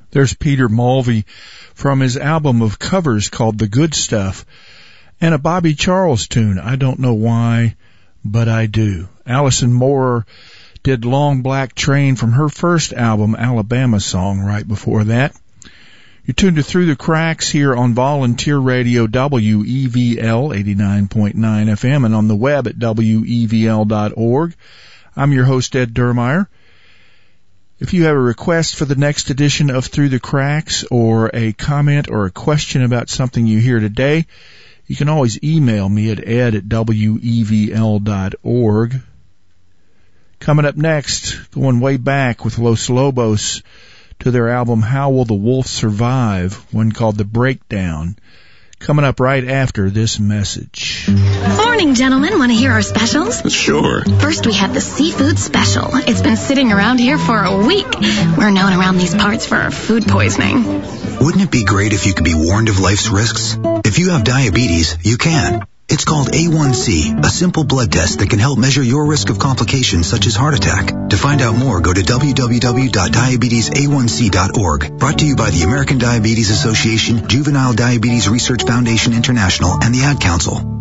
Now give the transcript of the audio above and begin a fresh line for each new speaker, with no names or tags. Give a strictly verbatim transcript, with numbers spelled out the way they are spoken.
There's Peter Mulvey from his album of covers called The Good Stuff, and a Bobby Charles tune, I Don't Know Why, But I Do. Alison Moore did Long Black Train from her first album, Alabama Song, right before that. You're tuned to Through the Cracks here on Volunteer Radio, W E V L eighty-nine point nine F M, and on the web at W E V L dot org. I'm your host, Ed Dermeyer. If you have a request for the next edition of Through the Cracks, or a comment or a question about something you hear today, you can always email me at ed at W E V L dot org. Coming up next, going way back with Los Lobos to their album How Will the Wolf Survive, one called The Breakdown. Coming up right after this message.
Morning, gentlemen. Want to hear our specials?
Sure.
First, we have the seafood special. It's been sitting around here for a week. We're known around these parts for our food poisoning.
Wouldn't it be great if you could be warned of life's risks? If you have diabetes, you can. It's called A one C, a simple blood test that can help measure your risk of complications such as heart attack. To find out more, go to w w w dot diabetes a one c dot org. Brought to you by the American Diabetes Association, Juvenile Diabetes Research Foundation International, and the Ad Council.